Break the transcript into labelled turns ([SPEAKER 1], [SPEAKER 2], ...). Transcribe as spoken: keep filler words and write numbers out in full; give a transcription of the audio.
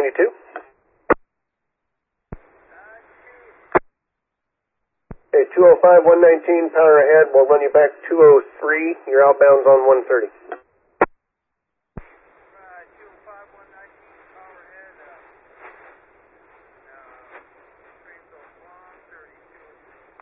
[SPEAKER 1] ninety-two. Okay, two oh five, one nineteen, power ahead. We'll run you back two oh three. Your outbound's on one thirty.